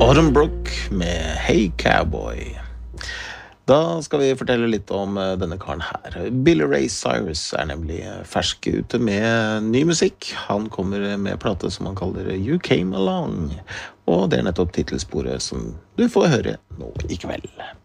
Autumn Brook med Hey Cowboy. Da skal vi fortelle litt om denne karen her. Billy Ray Cyrus nemlig fersk ute med ny musikk. Han kommer med plate som han kaller You Came Along. Og det nettopp titelsporet som du får høre nå i kveld.